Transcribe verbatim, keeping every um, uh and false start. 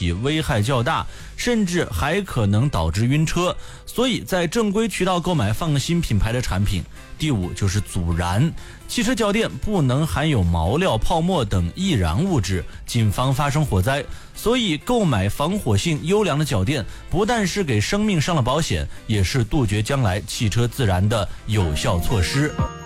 体危害较大，甚至还可能导致晕车，所以在正规渠道购买放心品牌的产品。第五就是阻燃，汽车脚垫不能含有毛料、泡沫等易燃物质，谨防发生火灾。所以购买防火性优良的脚垫，不但是给生命上了保险，也是杜绝将来汽车自燃的有效措施。